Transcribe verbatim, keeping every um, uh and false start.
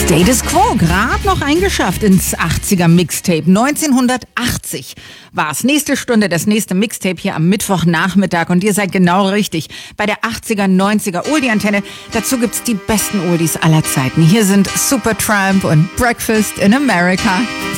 Status Quo, gerade noch eingeschafft ins achtziger Mixtape. neunzehnhundertachtzig war's. Nächste Stunde, das nächste Mixtape hier am Mittwochnachmittag. Und ihr seid genau richtig. Bei der achtziger, neunziger Oldie-Antenne. Dazu gibt's die besten Oldies aller Zeiten. Hier sind Supertramp und Breakfast in America.